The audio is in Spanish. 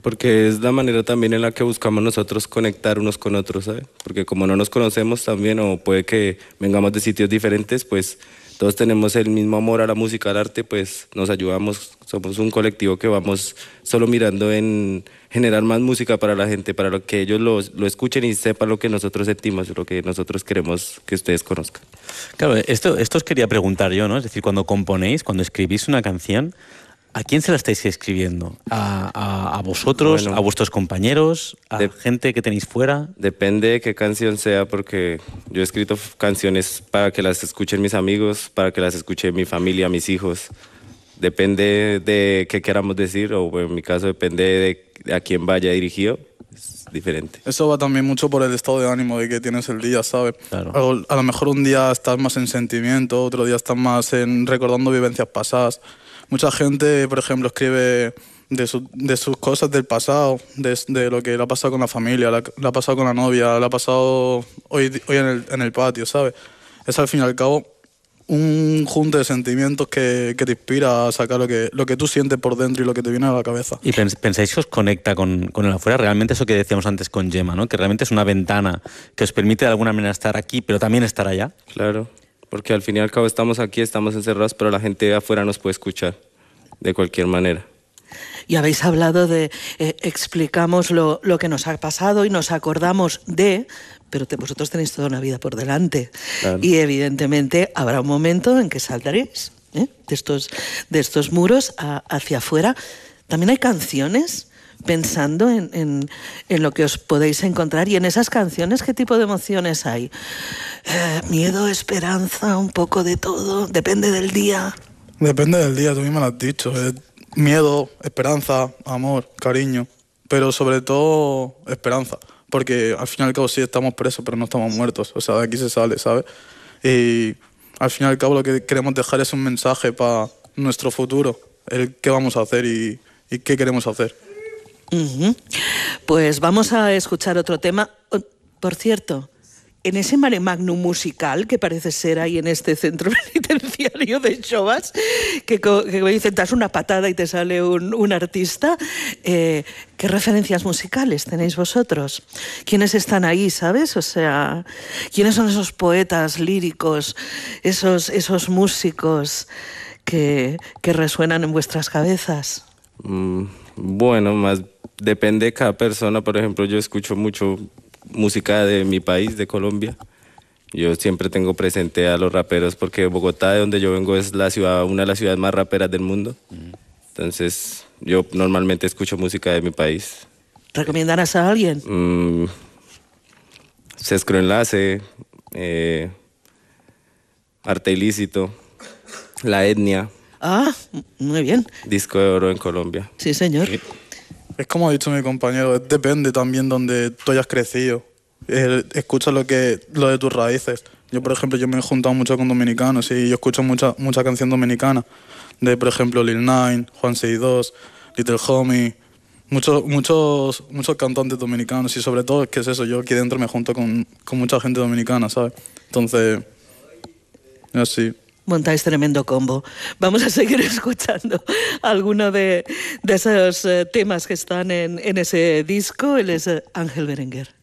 Porque es la manera también en la que buscamos nosotros conectar unos con otros, ¿sabes? Porque como no nos conocemos también, o puede que vengamos de sitios diferentes, pues todos tenemos el mismo amor a la música, al arte, pues nos ayudamos, somos un colectivo que vamos solo mirando en generar más música para la gente, para que ellos lo escuchen y sepan lo que nosotros sentimos, lo que nosotros queremos que ustedes conozcan. Claro, esto os quería preguntar yo, ¿no? Es decir, cuando componéis, cuando escribís una canción, ¿a quién se la estáis escribiendo? ¿A vosotros, Bueno, a vuestros compañeros, a gente que tenéis fuera? Depende de qué canción sea, porque yo he escrito canciones para que las escuchen mis amigos, para que las escuche mi familia, mis hijos. Depende de qué queramos decir, o en mi caso depende de a quién vaya dirigido. Es diferente. Eso va también mucho por el estado de ánimo de que tienes el día, ¿sabes? Claro. A lo mejor un día estás más en sentimiento, otro día estás más en recordando vivencias pasadas. Mucha gente, por ejemplo, escribe de sus cosas del pasado, de lo que le ha pasado con la familia, le ha pasado con la novia, le ha pasado hoy en el patio, ¿sabes? Es al fin y al cabo un junte de sentimientos que te inspira a sacar lo que tú sientes por dentro y lo que te viene a la cabeza. ¿Y pensáis que os conecta con el afuera? Realmente eso que decíamos antes con Gemma, ¿no? Que realmente es una ventana que os permite de alguna manera estar aquí, pero también estar allá. Claro, porque al fin y al cabo estamos aquí, estamos encerrados, pero la gente de afuera nos puede escuchar de cualquier manera. Y habéis hablado de, explicamos lo que nos ha pasado y nos acordamos de, pero vosotros tenéis toda una vida por delante. Claro. Y evidentemente habrá un momento en que saltaréis de estos muros hacia afuera. También hay canciones pensando en lo que os podéis encontrar, y en esas canciones, ¿qué tipo de emociones hay? Miedo, esperanza, un poco de todo, depende del día. Depende del día, tú mismo lo has dicho. Miedo, esperanza, amor, cariño, pero sobre todo esperanza, porque al fin y al cabo sí estamos presos, pero no estamos muertos, o sea, de aquí se sale, ¿sabes? Y al fin y al cabo lo que queremos dejar es un mensaje para nuestro futuro, el qué vamos a hacer y qué queremos hacer. Uh-huh. Pues vamos a escuchar otro tema. Por cierto, en ese mare magnum musical que parece ser ahí en este centro penitenciario de Xovas, que dicen, das una patada y te sale un artista, ¿qué referencias musicales tenéis vosotros? ¿Quiénes están ahí, sabes? O sea, ¿quiénes son esos poetas líricos, esos músicos que resuenan en vuestras cabezas? Bueno, más depende de cada persona. Por ejemplo, yo escucho mucho música de mi país, de Colombia. Yo siempre tengo presente a los raperos porque Bogotá, de donde yo vengo, es una de las ciudades más raperas del mundo. Entonces, yo normalmente escucho música de mi país. ¿Recomendarás a alguien? Sescro Enlace, Arte Ilícito, La Etnia. Ah, muy bien. Disco de oro en Colombia. Sí, señor. Es como ha dicho mi compañero, depende también donde tú hayas crecido. Escucha lo de tus raíces. Yo, por ejemplo, me he juntado mucho con dominicanos y yo escucho mucha canción dominicana. De, por ejemplo, Lil Nine, Juan 62, Little Homie, muchos cantantes dominicanos. Y sobre todo, es que es eso, yo aquí dentro me junto con mucha gente dominicana, ¿sabes? Entonces, así. Montáis tremendo combo. Vamos a seguir escuchando alguno de esos temas que están en ese disco. Él es Ángel Berenguer.